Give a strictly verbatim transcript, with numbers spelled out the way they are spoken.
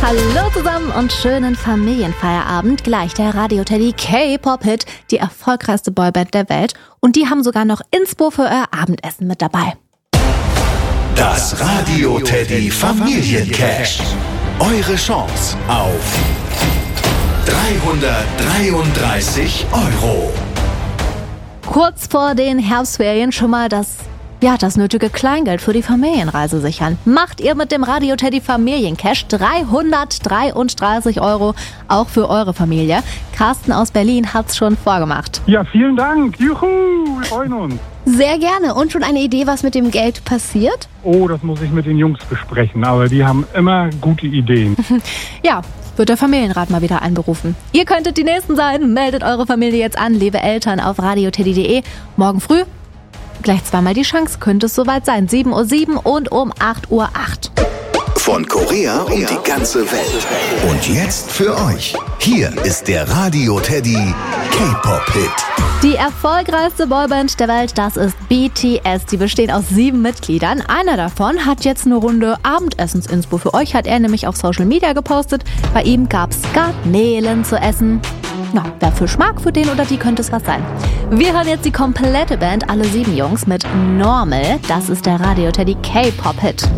Hallo zusammen und schönen Familienfeierabend. Gleich der Radio Teddy K-Pop-Hit, die erfolgreichste Boyband der Welt. Und die haben sogar noch Inspo für euer Abendessen mit dabei. Das Radio Teddy Familiencash. Eure Chance auf dreihundertdreiunddreißig Euro. Kurz vor den Herbstferien schon mal das, ja, das nötige Kleingeld für die Familienreise sichern. Macht ihr mit dem Radio Teddy Familiencash dreihundertdreiunddreißig Euro auch für eure Familie. Carsten aus Berlin hat's schon vorgemacht. Ja, vielen Dank. Juhu, wir freuen uns. Sehr gerne. Und schon eine Idee, was mit dem Geld passiert? Oh, das muss ich mit den Jungs besprechen, aber die haben immer gute Ideen. Ja, wird der Familienrat mal wieder einberufen. Ihr könntet die Nächsten sein. Meldet eure Familie jetzt an, liebe Eltern, auf radioteddy punkt de. Morgen früh gleich zweimal die Chance, könnte es soweit sein. sieben Uhr sieben und um acht Uhr acht. Von Korea um die ganze Welt. Und jetzt für euch. Hier ist der Radio Teddy K-Pop-Hit. Die erfolgreichste Boyband der Welt, das ist B T S. Die bestehen aus sieben Mitgliedern. Einer davon hat jetzt eine Runde Abendessens-Inspo für euch, hat er nämlich auf Social Media gepostet. Bei ihm gab's Garnelen zu essen. Na, wer Fisch mag, für den oder die könnte es was sein. Wir hören jetzt die komplette Band, alle sieben Jungs, mit Normal. Das ist der Radio Teddy K-Pop-Hit.